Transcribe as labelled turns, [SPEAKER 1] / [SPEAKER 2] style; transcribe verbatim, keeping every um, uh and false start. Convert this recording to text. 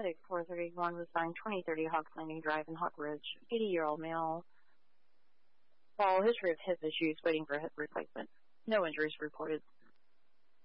[SPEAKER 1] Medic four thirty-one was assigned twenty thirty Hawks Landing Drive in Hawk Ridge. eighty-year-old male. While history of hip issues, waiting for hip replacement. No injuries reported.